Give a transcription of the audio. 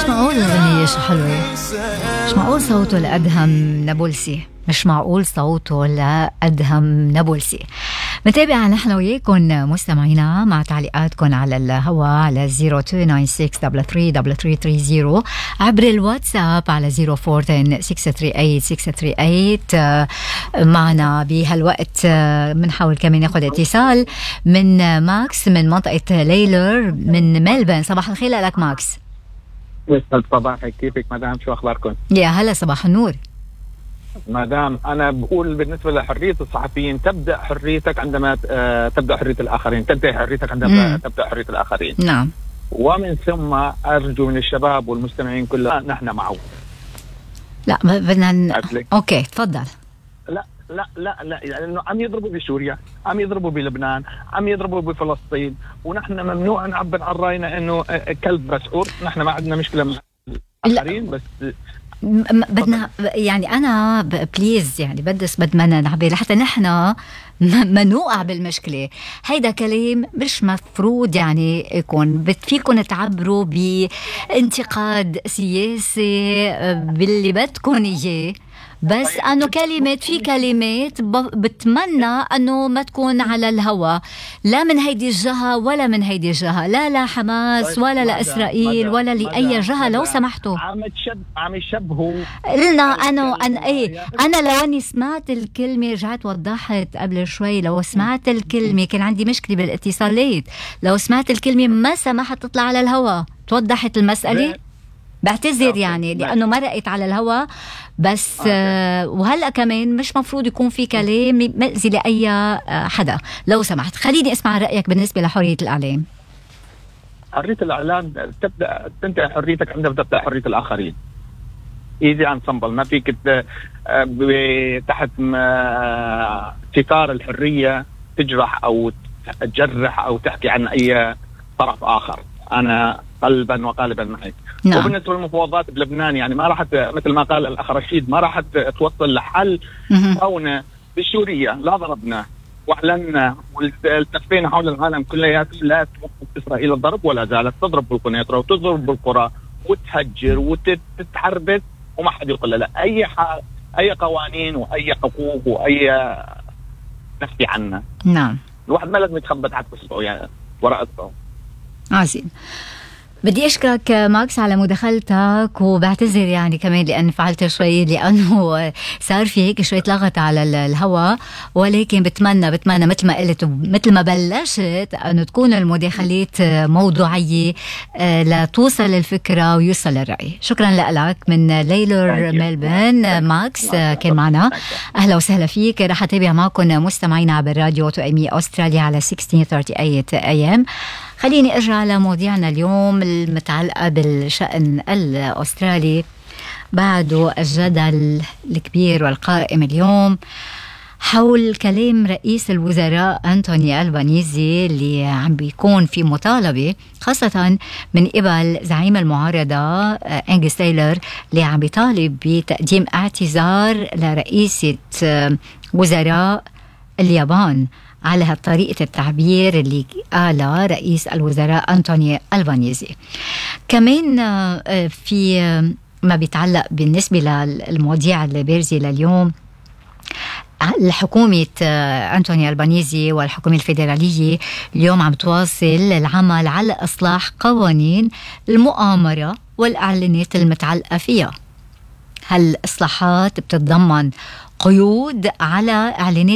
معقول الأغنية شو حلوة، مش معقول صوته لأدهم نابلسي، مش معقول صوته لأدهم نابلسي. متابعة نحن وياكم مستمعينا مع تعليقاتكم على الهواء على 0296333330 عبر الواتساب على 0410-638-638. معنا بهالوقت بنحاول كمان ناخد اتصال من ماكس من منطقة ليلر من ملبن. صباح الخير لك ماكس. يسعد صباحك، كيفك مدام؟ شو أخباركم؟ يا هلا، صباح النور مدام. أنا بقول بالنسبة لحرية الصحفيين تبدأ حريتك عندما تبدأ حرية الآخرين، تنتهي حريتك عندما تبدأ حرية الآخرين. نعم. ومن ثم أرجو من الشباب والمستمعين كلها نحن معه. لا بدنا أوكي تفضل. لا لأنه عم يضربوا بسوريا، عم يضربوا بلبنان، عم يضربوا بفلسطين، ونحن ممنوع نعبر عن رأينا إنه كلب مسعور. نحن ما عندنا مشكلة مع الآخرين، بس بدنا يعني أنا بليز يعني بدنا نعبر لحتى نحن ما نوقع بالمشكلة. هيدا كلام مش مفروض يعني يكون. فيكن تعبروا بانتقاد سياسي باللي بدكن إياه، بس أنه كلمات في كلمات بتمنى أنه ما تكون على الهوى، لا من هيدي الجهة ولا من هيدي الجهة، لا حماس ولا لإسرائيل ولا لأي جهة. لو سمحتوا عم يشبهوا قلنا أنا لو أني سمعت الكلمة رجعت وضحت قبل شوي. لو سمعت الكلمة كان عندي مشكلة بالاتصالات، لو سمعت الكلمة ما سمحت تطلع على الهوى توضحت المسألة. بعتذر يعني لأنه مرقت على الهواء بس. وهلأ كمان مش مفروض يكون في كلام مأذي لأي حدا. لو سمحت خليني أسمع رأيك بالنسبة لحرية الإعلام. حرية الإعلام تنتهي حريتك عندما تبدأ حرية الآخرين. إيزي عن صنبل، ما فيك تحت ستار الحرية تجرح أو تجرح أو تحكي عن أي طرف آخر. أنا قلبا وقالبا معك. نعم. وبالنسبة للمفاوضات بلبنان يعني ما راح مثل ما قال الأخ رشيد ما راح توصل لحل هنا بسوريا. لا ضربنا واعلنا والتفينا حول العالم كلياته لا توقف إسرائيل الضرب، ولا زالت تضرب بالقنيطرة وتضرب بالقرى وتهجر وتتحربس وما حد يقول لا. أي قوانين وأي حقوق وأي نحكي عنها. نعم. الواحد ما لازم يتخبط تحت اصبعه يعني وراء اصبعه. عظيم. بدي أشكرك ماكس على مداخلتك، وبعتذر يعني كمان لأن فعلت شوي لأنه صار في هيك شوية لغط على الهواء، ولكن بتمنى مثل ما قلت مثل ما بلشت أنه تكون المداخلات موضوعية لتوصل الفكرة ويوصل الرأي. شكرا لك من ليلر ملبن. ماكس كان معنا، أهلا وسهلا فيك. رح أتابع معكم مستمعين عبر راديو توأمي أستراليا على 1638 AM. خليني أرجع لمواضيعنا اليوم المتعلقة بالشأن الأسترالي. بعده الجدل الكبير والقائم اليوم حول كلام رئيس الوزراء أنتوني ألبانيزي اللي عم بيكون في مطالبة خاصة من قبل زعيم المعارضة أنجس تايلر اللي عم بيطالب بتقديم اعتذار لرئيسة وزراء اليابان على هالطريقة التعبير اللي قالها رئيس الوزراء أنتوني ألبانيزي. كمان في ما بيتعلق بالنسبة للمواضيع البارزة لليوم، الحكومة أنتوني ألبانيزي والحكومة الفيدرالية اليوم عم تواصل العمل على إصلاح قوانين المؤامرة والإعلانات المتعلقة فيها. هالإصلاحات بتتضمن قيود على إعلانات